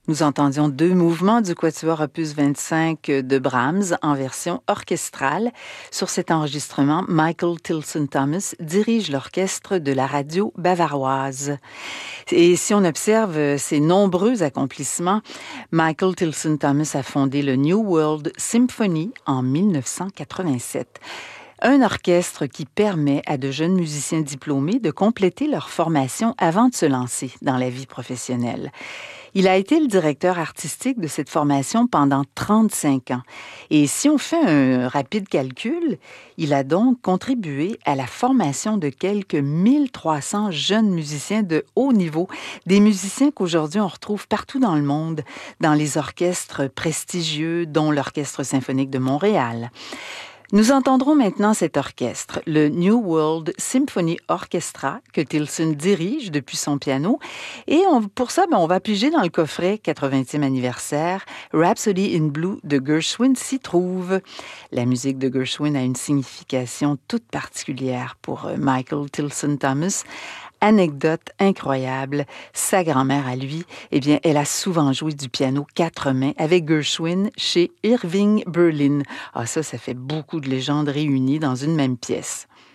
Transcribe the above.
Nous entendions deux mouvements du Quatuor Opus 25 de Brahms en version orchestrale. Sur cet enregistrement, Michael Tilson Thomas dirige l'orchestre de la radio bavaroise. Et si on observe ses nombreux accomplissements, Michael Tilson Thomas a fondé le New World Symphony en 1987. Un orchestre qui permet à de jeunes musiciens diplômés de compléter leur formation avant de se lancer dans la vie professionnelle. Il a été le directeur artistique de cette formation pendant 35 ans. Et si on fait un rapide calcul, il a donc contribué à la formation de quelques 1300 jeunes musiciens de haut niveau, des musiciens qu'aujourd'hui on retrouve partout dans le monde, dans les orchestres prestigieux, dont l'Orchestre symphonique de Montréal. Nous entendrons maintenant cet orchestre, le New World Symphony Orchestra, que Tilson dirige depuis son piano. Et pour ça, on va piger dans le coffret 80e anniversaire. Rhapsody in Blue de Gershwin s'y trouve. La musique de Gershwin a une signification toute particulière pour Michael Tilson Thomas. Anecdote incroyable, sa grand-mère à lui, elle a souvent joué du piano quatre mains avec Gershwin chez Irving Berlin. Ah, ça fait beaucoup de légendes réunies dans une même pièce.